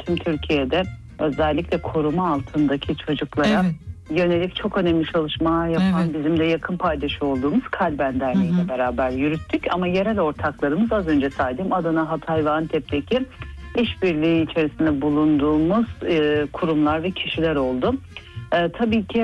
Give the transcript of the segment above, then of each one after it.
tüm Türkiye'de özellikle koruma altındaki çocuklara yönelik çok önemli çalışma yapan bizim de yakın paydaşı olduğumuz Kalben Derneği ile beraber yürüttük. Ama yerel ortaklarımız az önce saydığım Adana, Hatay ve Antep'teki işbirliği içerisinde bulunduğumuz kurumlar ve kişiler oldu. Tabii ki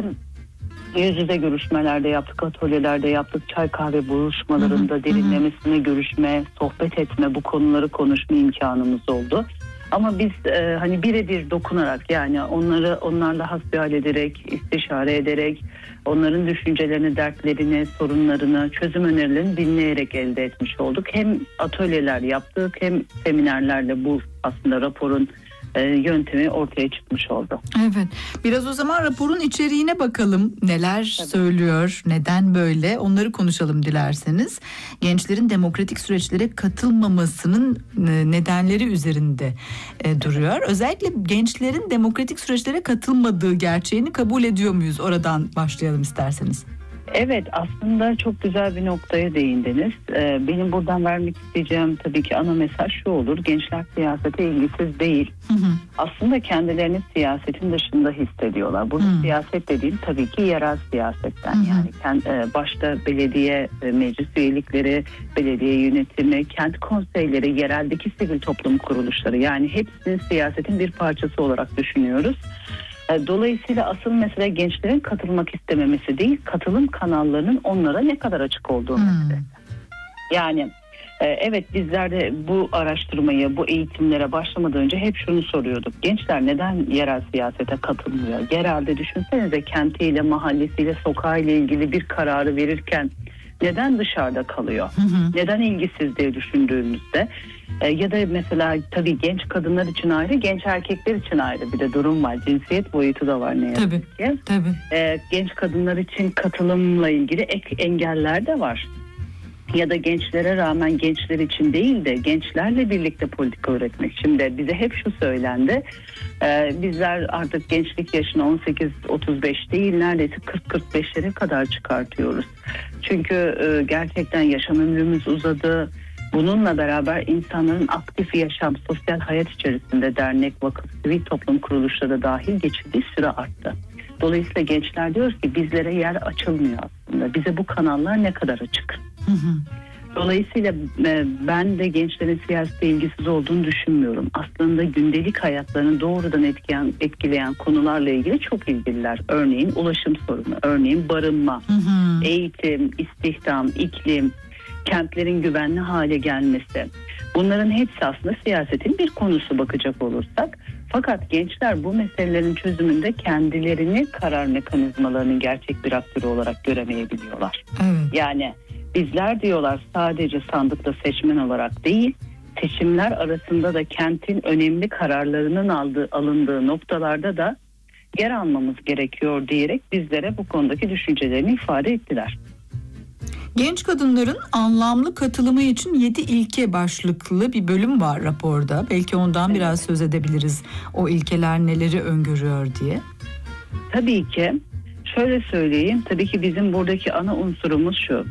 yüz yüze görüşmelerde yaptık, atölyelerde yaptık, çay kahve buluşmalarında derinlemesine görüşme, sohbet etme, bu konuları konuşma imkanımız oldu. Ama biz hani birebir dokunarak, yani onlarla hasbihal ederek, istişare ederek, onların düşüncelerini, dertlerini, sorunlarını, çözüm önerilerini dinleyerek elde etmiş olduk. Hem atölyeler yaptık hem seminerlerle bu aslında raporun yöntemi ortaya çıkmış oldu. Evet. Biraz o zaman raporun içeriğine bakalım. Neler söylüyor, neden böyle? Onları konuşalım dilerseniz. Gençlerin demokratik süreçlere katılmamasının nedenleri üzerinde duruyor. Özellikle gençlerin demokratik süreçlere katılmadığı gerçeğini kabul ediyor muyuz? Oradan başlayalım isterseniz. Evet, aslında çok güzel bir noktaya değindiniz. Benim buradan vermek isteyeceğim tabii ki ana mesaj şu olur: gençler siyasete ilgisiz değil. Aslında kendilerini siyasetin dışında hissediyorlar. Burada siyaset dediğim tabii ki yerel siyasetten, yani başta belediye meclis üyelikleri, belediye yönetimi, kent konseyleri, yereldeki sivil toplum kuruluşları, yani hepsinin siyasetin bir parçası olarak düşünüyoruz. Dolayısıyla asıl mesele gençlerin katılmak istememesi değil, katılım kanallarının onlara ne kadar açık olduğu meselesi. Yani evet, bizler de bu araştırmayı, bu eğitimlere başlamadan önce hep şunu soruyorduk: gençler neden yerel siyasete katılmıyor? Yerelde düşünsenize, kentiyle, mahallesiyle, sokağıyla ilgili bir kararı verirken neden dışarıda kalıyor? Neden ilgisiz diye düşündüğümüzde ya da mesela tabii genç kadınlar için ayrı, genç erkekler için ayrı bir de durum var. Cinsiyet boyutu da var ne yazık ki. Genç kadınlar için katılımla ilgili ek engeller de var. Ya da gençlere rağmen gençler için değil de gençlerle birlikte politika üretmek. Şimdi bize hep şu söylendi: bizler artık gençlik yaşını 18-35 değil, neredeyse 40-45'lere kadar çıkartıyoruz. Çünkü gerçekten yaşam ömrümüz uzadı. Bununla beraber insanların aktif yaşam, sosyal hayat içerisinde dernek, vakıf, sivil toplum kuruluşları dahil geçirdiği süre arttı. Dolayısıyla gençler diyor ki bizlere yer açılmıyor aslında. Bize bu kanallar ne kadar açık? Dolayısıyla ben de gençlerin siyasete ilgisiz olduğunu düşünmüyorum. Aslında gündelik hayatlarını doğrudan etkileyen konularla ilgili çok ilgililer. Örneğin ulaşım sorunu, örneğin barınma, eğitim, istihdam, iklim, kentlerin güvenli hale gelmesi. Bunların hepsi aslında siyasetin bir konusu bakacak olursak. Fakat gençler bu meselelerin çözümünde kendilerini karar mekanizmalarının gerçek bir aktörü olarak göremeyebiliyorlar. Yani bizler diyorlar sadece sandıkta seçmen olarak değil, seçimler arasında da kentin önemli kararlarının alındığı noktalarda da yer almamız gerekiyor diyerek bizlere bu konudaki düşüncelerini ifade ettiler. Genç kadınların anlamlı katılımı için 7 ilke başlıklı bir bölüm var raporda. Belki ondan biraz söz edebiliriz. O ilkeler neleri öngörüyor diye. Tabii ki. Şöyle söyleyeyim, tabii ki bizim buradaki ana unsurumuz şu: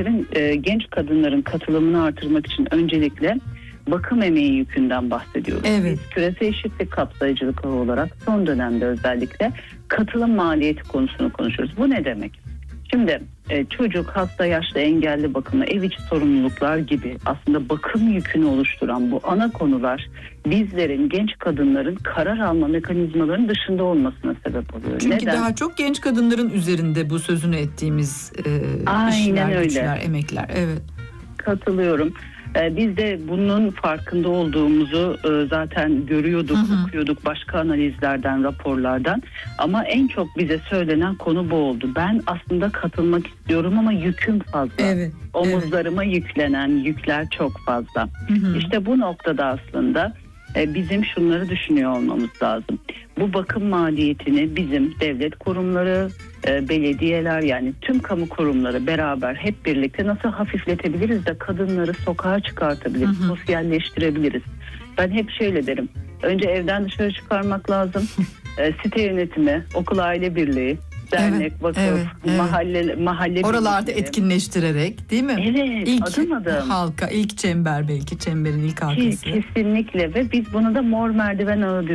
genç kadınların katılımını artırmak için öncelikle bakım emeği yükünden bahsediyoruz. Biz küresel eşitlik kapsayıcılık olarak son dönemde özellikle katılım maliyeti konusunu konuşuyoruz. Bu ne demek? Şimdi çocuk, hasta, yaşlı, engelli bakımı, ev içi sorumluluklar gibi aslında bakım yükünü oluşturan bu ana konular bizlerin, genç kadınların karar alma mekanizmalarının dışında olmasına sebep oluyor. Çünkü daha çok genç kadınların üzerinde bu sözünü ettiğimiz işler, güçler, emekler. Evet. Katılıyorum. Biz de bunun farkında olduğumuzu zaten görüyorduk, okuyorduk başka analizlerden, raporlardan. Ama en çok bize söylenen konu bu oldu. Ben aslında katılmak istiyorum ama yüküm fazla. Omuzlarıma yüklenen yükler çok fazla. İşte bu noktada aslında bizim şunları düşünüyor olmamız lazım. Bu bakım maliyetini bizim devlet kurumları, belediyeler, yani tüm kamu kurumları beraber hep birlikte nasıl hafifletebiliriz de kadınları sokağa çıkartabiliriz, sosyalleştirebiliriz. Ben hep şöyle derim: önce evden dışarı çıkarmak lazım. Site yönetimi, okul aile birliği, dernek, vakıf, mahalle oralarda etkinleştirerek, değil mi? Evet, ilk adım adım. Halka, ilk çember, belki çemberin ilk halkası. Kesinlikle, ve biz bunu da mor merdiven ağı